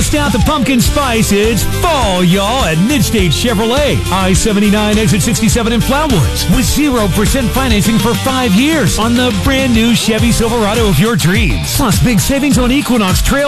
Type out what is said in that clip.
Bust out the pumpkin spice. It's fall, y'all, at Midstate Chevrolet. I-79 exit 67 in Flowood with 0% financing for 5 years on the brand new Chevy Silverado of your dreams. Plus big savings on Equinox Trail